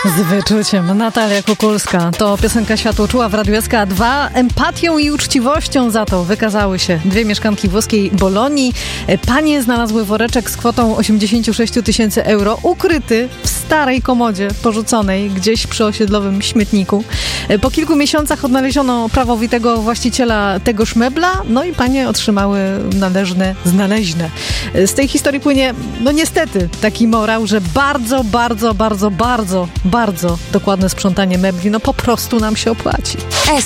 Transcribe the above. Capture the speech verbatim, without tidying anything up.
Z wyczuciem. Natalia Kukulska. To piosenka Światłoczuła w Radiu S K dwa. Empatią i uczciwością za to wykazały się dwie mieszkanki włoskiej Bolonii. Panie znalazły woreczek z kwotą osiemdziesiąt sześć tysięcy euro ukryty w starej komodzie porzuconej gdzieś przy osiedlowym śmietniku. Po kilku miesiącach odnaleziono prawowitego właściciela tegoż mebla, no i panie otrzymały należne znaleźne. Z tej historii płynie, no niestety, taki morał, że bardzo, bardzo, bardzo, bardzo, bardzo dokładne sprzątanie mebli, no po prostu nam się opłaci. S